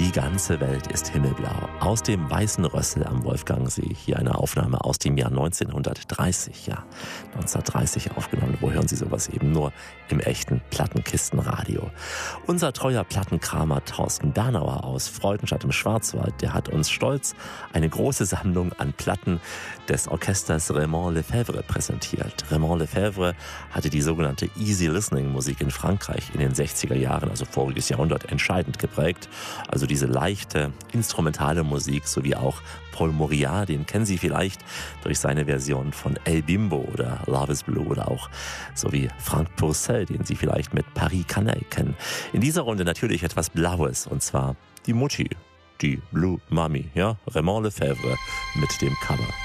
Die ganze Welt ist himmelblau. Aus dem Weißen Rössel am Wolfgangsee. Hier eine Aufnahme aus dem Jahr 1930. Ja, 1930 aufgenommen. Wo hören Sie sowas eben nur? Im echten Plattenkistenradio. Unser treuer Plattenkramer Thorsten Bernauer aus Freudenstadt im Schwarzwald, der hat uns stolz eine große Sammlung an Platten des Orchesters Raymond Lefebvre präsentiert. Raymond Lefebvre hatte die sogenannte Easy Listening Musik in Frankreich in den 60er Jahren, also voriges Jahrhundert, entscheidend geprägt. Also diese leichte, instrumentale Musik, sowie auch Paul Mouriat, den kennen Sie vielleicht durch seine Version von El Bimbo oder Love is Blue oder auch sowie Frank Purcell, den Sie vielleicht mit Paris Canaille kennen. In dieser Runde natürlich etwas Blaues, und zwar die Mutti, die Blue Mummy, ja, Raymond Lefebvre mit dem Cover.